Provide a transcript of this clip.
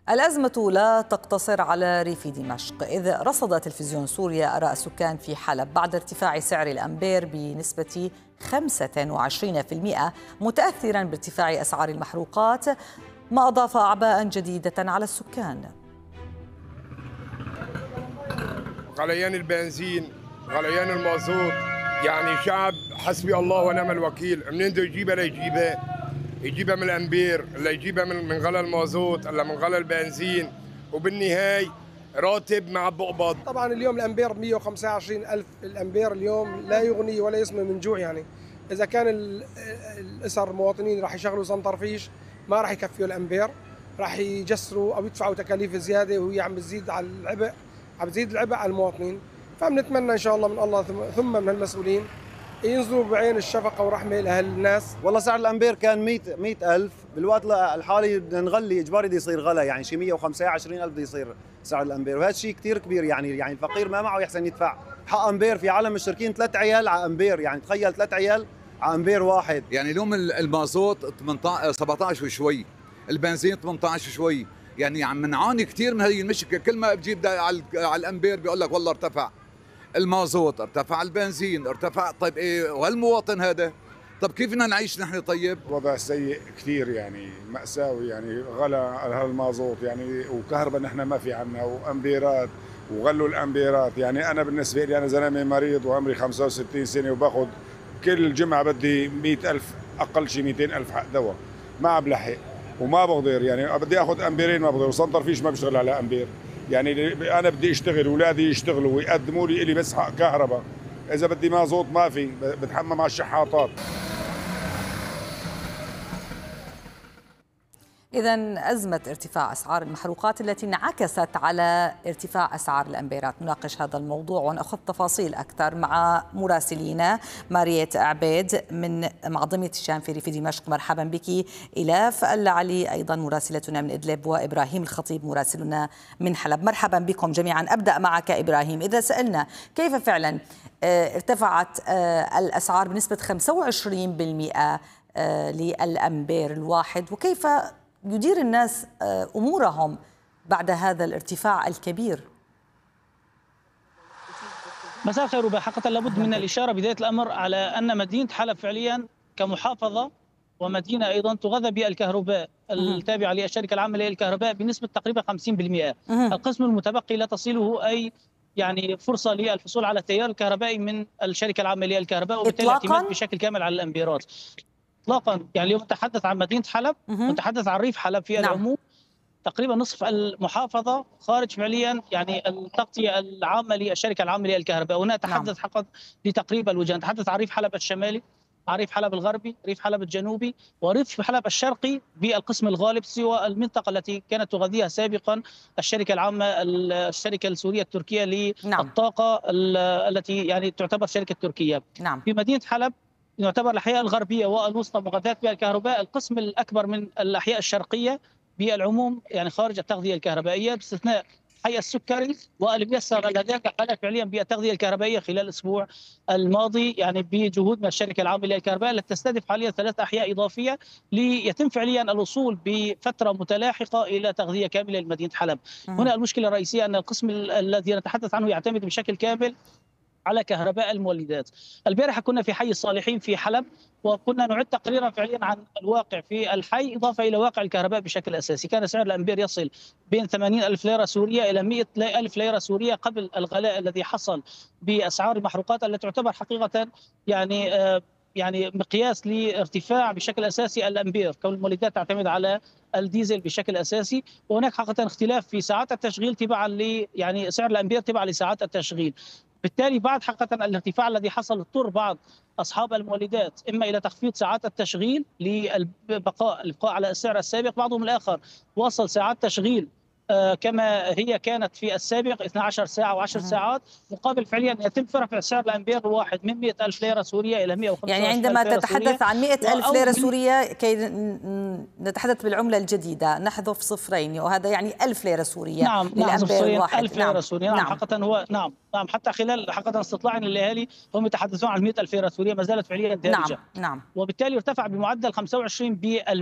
الأزمة لا تقتصر على ريف دمشق، إذ رصد تلفزيون سوريا آراء السكان في حلب بعد ارتفاع سعر الأمبير بنسبة 25%، متأثراً بارتفاع أسعار المحروقات، ما أضاف أعباء جديدة على السكان. غليان البنزين، غليان المازوت، يعني شعب حسبي الله ونعم الوكيل. منين بده يجيبها يجيبها من الأمبير، ولا يجيبها من غلا المازوت، ولا من غلا البنزين، وبالنهاية راتب مع بقبض. طبعا اليوم الأمبير 125,000 الأمبير اليوم لا يغني ولا يسمن من جوع. يعني إذا كان الأسر المواطنين راح يشغلوا سنترفيش ما راح يكفيوا الأمبير، راح يجسروا أو يدفعوا تكاليف زيادة، وهي عم بتزيد على العبء، عم بتزيد العبء على المواطنين. فبنتمنى إن شاء الله من الله ثم من المسؤولين ينظروا بعين الشفقة ورحمة لأهل الناس. والله سعر الأمبير كان 100,000، بالوقت الحالي بدنا نغلي إجباري، بده يصير غلا، يعني شي 125,000 بده يصير سعر الأمبير، وهذا شيء كثير كبير. يعني الفقير ما معه يحسن يدفع حق أمبير. في عالم مشتركين 3 عيال على أمبير، يعني تخيل 3 عيال على أمبير واحد. يعني اليوم المازوت 18 17 وشوي، البنزين 18 وشوي، يعني عم نعاني كثير من هذه المشكله. كل ما بجيب على الأمبير بيقول لك والله ارتفع المازوت، ارتفع البنزين، ارتفع. طيب ايه وهالمواطن هذا؟ طب كيف بدنا نعيش نحن؟ طيب وضع سيء كثير، يعني مأساوي، يعني غلا هالمازوت يعني، وكهرباء نحن ما في عنا، وأمبيرات وغلوا الأمبيرات. يعني أنا بالنسبة لي أنا زلمة مريض وعمري 65 سنة، وباخذ كل جمعة بدي 100,000، أقل شيء 200,000 حق دواء، ما بلحق وما بقدر. يعني بدي أخذ أمبيرين ما بقدر، وسنتر فيش ما بشتغل على أمبير. يعني أنا بدي أشتغل، أولادي يشتغلوا ويقدموا لي إلي بس حق كهرباء. إذا بدي مازوت ما في، بتحمى مع الشحاطات. إذن أزمة ارتفاع أسعار المحروقات التي انعكست على ارتفاع أسعار الأمبيرات. نناقش هذا الموضوع ونأخذ تفاصيل أكثر مع مراسلينا ماريت عبيد من معظمية الشام في ريف دمشق. مرحبا بك. إلاف العلي أيضا مراسلتنا من إدلب، وإبراهيم الخطيب مراسلنا من حلب. مرحبا بكم جميعا. أبدأ معك إبراهيم. إذا سألنا كيف فعلا ارتفعت الأسعار بنسبة 25% للأمبير الواحد، وكيف يدير الناس أمورهم بعد هذا الارتفاع الكبير؟ مساء الخير. وبحقيقة لابد من الإشارة بداية الأمر على أن مدينة حلب فعليا كمحافظة ومدينة أيضا تغذى بالكهرباء التابعة للشركة العامة للكهرباء بنسبة تقريبا 50%. القسم المتبقي لا تصله أي يعني فرصة للحصول على التيار الكهربائي من الشركة العامة للكهرباء، وبالتالي اعتماد بشكل كامل على الأمبيرات اطلاقا. يعني اليوم نتحدث عن مدينه حلب، نتحدث عن ريف حلب في العموم. تقريبا نصف المحافظه خارج فعليا يعني التغطيه العامه للشركه العامه للكهرباء. هنا نتحدث فقط لتقريب الوجه، نتحدث عن ريف حلب الشمالي، عن ريف حلب الغربي، ريف حلب الجنوبي، وريف حلب الشرقي بالقسم الغالب، سوى المنطقه التي كانت تغذيها سابقا الشركه العامه، الشركه السوريه التركيه للطاقه التي يعني تعتبر شركه تركيه. في مدينه حلب يعتبر الأحياء الغربية والوسطى مغذاة بها الكهرباء. القسم الأكبر من الأحياء الشرقية بالعموم يعني خارج التغذية الكهربائية، باستثناء حي السكري والميسر الذي قام فعليا بالتغذية الكهربائية خلال الأسبوع الماضي، يعني بجهود من الشركة العامة للكهرباء التي تستهدف حاليا 3 أحياء إضافية ليتم فعليا الوصول بفترة متلاحقة إلى تغذية كاملة لمدينة حلب. هنا المشكلة الرئيسية أن القسم الذي نتحدث عنه يعتمد بشكل كامل على كهرباء المولدات. البارحة كنا في حي الصالحين في حلب، وكنا نعد تقريرا فعليا عن الواقع في الحي إضافة إلى واقع الكهرباء بشكل أساسي. كان سعر الأمبير يصل بين 80,000 ليرة سورية إلى 100,000 ليرة سورية قبل الغلاء الذي حصل بأسعار المحروقات، التي تعتبر حقيقة يعني مقياس لارتفاع بشكل أساسي الأمبير، كون المولدات تعتمد على الديزل بشكل أساسي. وهناك حقيقة اختلاف في ساعات التشغيل تبعا يعني سعر الأمبير تبعا لساعات التشغيل. بالتالي بعد حقيقة الارتفاع الذي حصل اضطر بعض أصحاب المولدات إما إلى تخفيض ساعات التشغيل للبقاء على السعر السابق، بعضهم الآخر وصل ساعات تشغيل كما هي كانت في السابق 12 ساعة و10 ساعات، مقابل فعليا يتم رفع سعر الأمبير الواحد من 100,000 ليرة سورية إلى 125,000 يعني عندما تتحدث عن 100,000 ليرة سورية كي نتحدث بالعملة الجديدة نحذف صفرين، وهذا يعني 1000 ليرة سورية. نعم للأمبير الواحد. 1000 ليرة سورية. نعم حقيقة هو نعم حتى خلال حقيقة استطلاع للأهالي هم يتحدثون عن 100,000 ليرة سورية، ما زالت فعليا دارجة. نعم. وبالتالي ارتفع بمعدل 25%